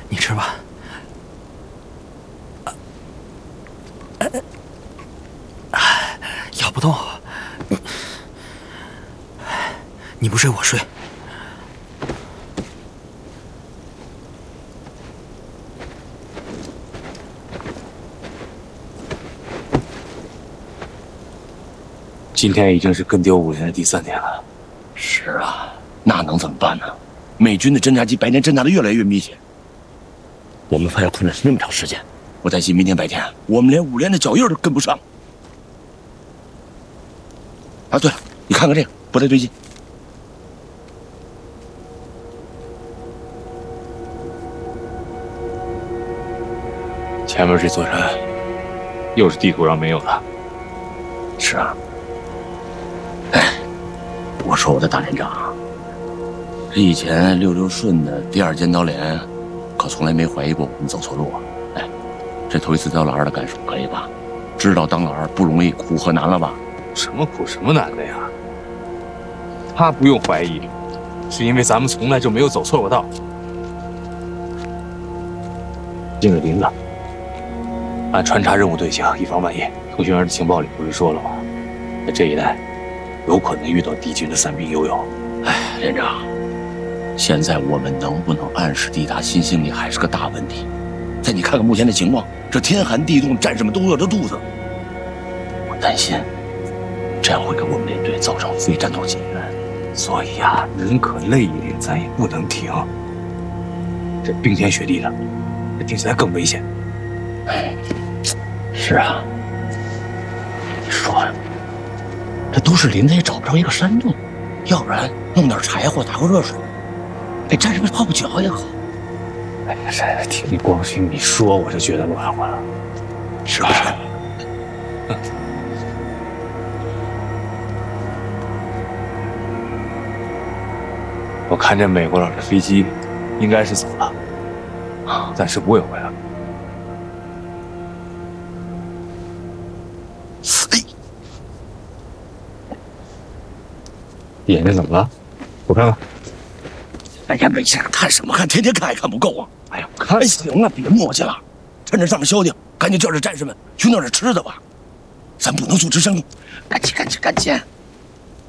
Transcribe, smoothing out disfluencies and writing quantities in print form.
你吃吧。咬不动。你不睡我睡。 今天已经是跟丢5连的第3天了。 是啊，那能怎么办呢？美军的侦察机白天侦察的越来越密切，我们怕要困难是那么长时间。我担心明天白天我们连5连的脚印都跟不上。啊，对了，你看看这个，不太对劲。 前面这座山，又是地图上没有的。 是啊。哎，我说我的大连长，这以前66顺的第2尖刀连，可从来没怀疑过我们走错路啊。哎，这头一次当老二的感受可以吧？知道当老二不容易，苦和难了吧？ 什么苦什么难的呀？他不用怀疑，是因为咱们从来就没有走错过道。进了林子，按穿插任务队形，以防万一。通讯员的情报里不是说了吗？在这一带，有可能遇到敌军的散兵游勇。 哎，连长，现在我们能不能按时抵达新兴里还是个大问题。再你看看目前的情况，这天寒地冻，战士们都饿着肚子。我担心，这样会给我们连队造成非战斗减员。 所以呀，宁可累一点，咱也不能停。这冰天雪地的，这听起来更危险。 哎，是啊。你说呀，这都是林子，也找不着一个山洞，要不然弄点柴火，打个热水，给战士们泡个脚也好。 哎呀，这听你光听你说，我就觉得暖和了，是不是？我看这美国佬的飞机应该是走了，暂时不会回来。眼睛怎么了？我看看。 哎呀，没事，看什么看？天天看还看不够啊！ 哎呀，看行了，别磨叽了，趁着上消停，赶紧叫着战士们去弄点吃的吧。咱不能坐直升，赶紧，赶紧，赶紧！